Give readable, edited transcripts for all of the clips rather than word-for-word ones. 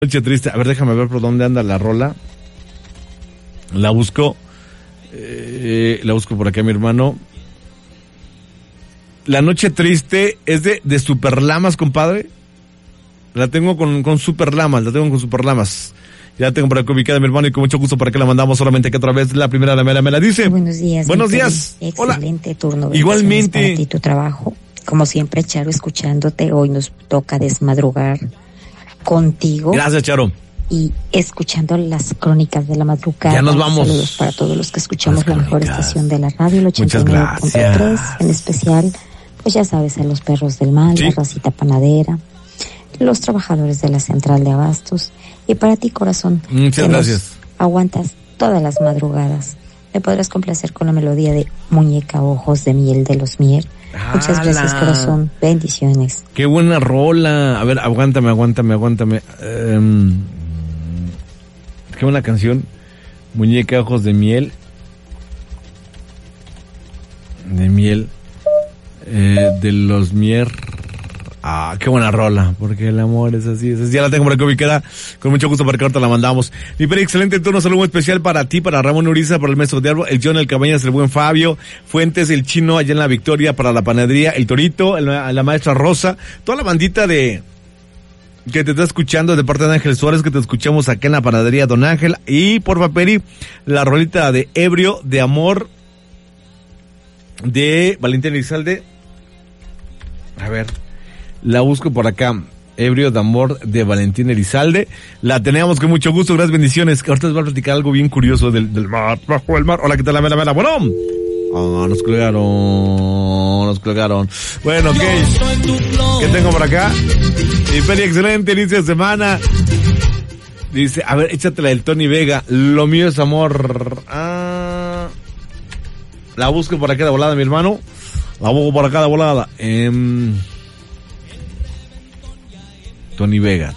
Noche triste. A ver, déjame ver por dónde anda la rola. La busco. La busco por acá, mi hermano. La noche triste es de Super Lamas, compadre. La tengo con Super Lamas. Ya la tengo por acá ubicada, mi hermano, y con mucho gusto para que la mandamos solamente aquí otra vez. La primera, la mera, dice. Buenos días. Buenos días. Excelente turno. Igualmente. Para ti, tu trabajo. Como siempre, Charo, escuchándote. Hoy nos toca desmadrugar contigo. Gracias, Charo. Y escuchando las crónicas de la madrugada. Ya nos vamos. Saludos para todos los que escuchamos la mejor estación de la radio, el 89.3. En especial, pues ya sabes, a los perros del mal, ¿sí? La racita panadera, los trabajadores de la central de abastos. Y para ti, corazón, muchas gracias. Aguantas todas las madrugadas. ¿Me podrás complacer con la melodía de Muñeca Ojos de Miel de los Mier? Muchas gracias, corazón. Bendiciones. Qué buena rola. A ver, aguántame. Qué buena canción. Muñeca Ojos de Miel. De los Mier. Ah, qué buena rola, porque el amor es así. Ya la tengo por aquí ubicada, con mucho gusto para que ahorita la mandamos. Mi Peri, excelente turno, saludo especial para ti, para Ramón Uriza, para el maestro de árbol, el John, el Cabañas, el buen Fabio, Fuentes, el Chino allá en La Victoria, para la panadería, el Torito, la maestra Rosa, toda la bandita que te está escuchando de parte de Ángel Suárez, que te escuchamos acá en la panadería Don Ángel, y porfa, Peri, la rolita de Ebrio de Amor de Valentín Elizalde. A ver, la busco por acá. Ebrio de Amor de Valentín Elizalde. La tenemos con mucho gusto. Gracias, bendiciones. Ahorita les voy a platicar algo bien curioso del mar, bajo el mar. Hola, ¿qué tal? La mera. Bueno. Nos colgaron. Bueno, ok. ¿Qué tengo por acá? Y Peri, excelente inicio de semana. Dice, a ver, échatela del Tony Vega. Lo mío es amor. La busco por acá de volada, mi hermano. La busco por acá de volada. Tony Vega.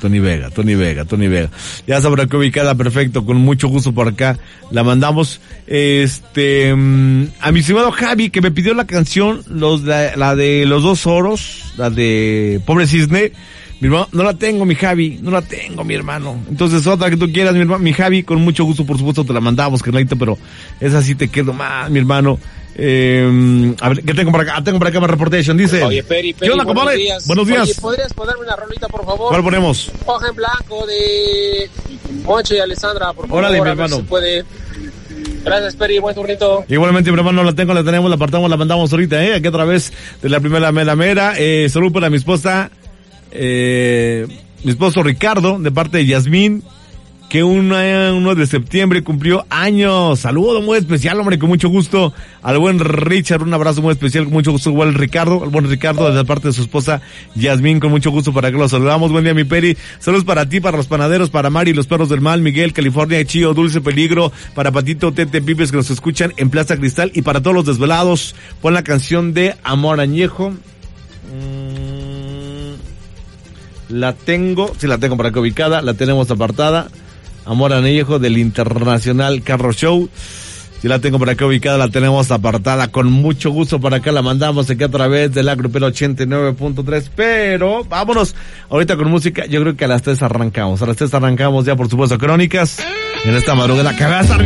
Ya sabrá que ubicada, perfecto, con mucho gusto por acá. La mandamos, a mi estimado Javi, que me pidió la canción, la de los dos oros, la de Pobre Cisne. Mi hermano, no la tengo, mi Javi, mi hermano. Entonces, otra que tú quieras, mi hermano, mi Javi, con mucho gusto, por supuesto, te la mandamos, carnalito, pero esa sí te quedo más, mi hermano. A ver, ¿qué tengo por acá? Tengo por acá más reportation, dice. Oye, Peri, ¿qué onda, compadre? Buenos días. Oye, ¿podrías ponerme una rolita, por favor? ¿Cuál ponemos? Hoja en blanco de Moncho y Alessandra, por favor. Órale, mi hermano. Si puede. Gracias, Peri, buen turnito. Igualmente, mi hermano, la tenemos, la apartamos, la mandamos ahorita, aquí a través de la primera mera. Salud para mi esposa, mi esposo Ricardo, de parte de Yasmín, que 1 de septiembre cumplió años. Saludo muy especial, hombre, con mucho gusto al buen Richard, un abrazo muy especial, con mucho gusto igual al buen Ricardo, desde parte de su esposa Yasmín, con mucho gusto para que lo saludamos. Buen día, mi Peri. Saludos para ti, para los panaderos, para Mari, los perros del mal, Miguel, California, Chío, Dulce Peligro, para Patito, Tete, Pipes, que nos escuchan en Plaza Cristal, y para todos los desvelados, pon la canción de Amor Añejo. La tengo para acá ubicada, la tenemos apartada. Amor Añejo del Internacional Carro Show. Si la tengo por acá ubicada, la tenemos apartada. Con mucho gusto para acá la mandamos aquí a través de la Grupera 89.3. Pero vámonos ahorita con música. Yo creo que a las 3 arrancamos. Ya, por supuesto, crónicas. En esta madrugada, cagaza.